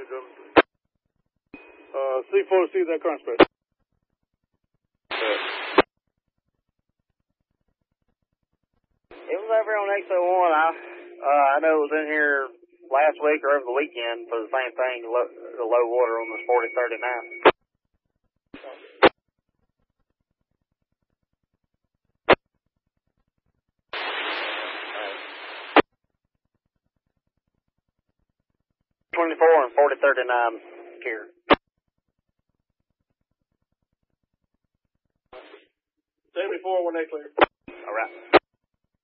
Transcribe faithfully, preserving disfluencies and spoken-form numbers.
Uh, C four, see that current space. It was over on X oh one. I, uh, I know it was in here last week or over the weekend for the same thing, low, the low water on this forty thirty-nine. twenty-four and forty thirty-nine here. seventy-four when they clear. All right.